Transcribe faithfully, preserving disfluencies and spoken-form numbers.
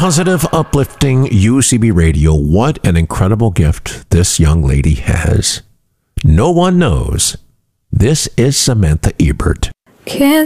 Positive, uplifting U C B Radio. What an incredible gift this young lady has. No one knows. This is Samantha Ebert. Can't